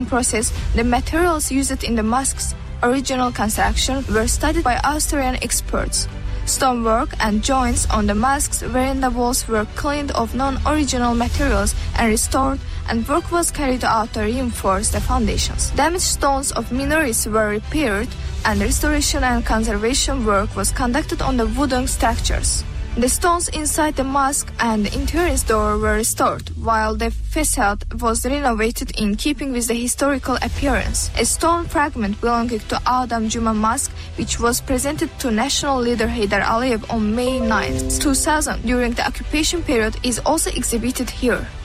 process, the materials used in the mosque's original construction were studied by Austrian experts. Stonework and joints on the mosque's veranda walls were cleaned of non-original materials and restored, and work was carried out to reinforce the foundations. Damaged stones of minarets were repaired, and restoration and conservation work was conducted on the wooden structures. The stones inside the mosque and the interior door were restored, while the facade was renovated in keeping with the historical appearance. A stone fragment belonging to Adam Juma Mosque, which was presented to national leader Heydar Aliyev on May 9, 2000 during the occupation period, is also exhibited here.